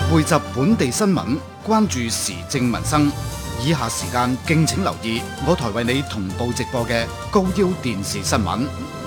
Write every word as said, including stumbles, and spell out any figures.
匯集本地新聞，關注時政民生。以下時間敬請留意我台為你同步直播嘅高腰電視新聞。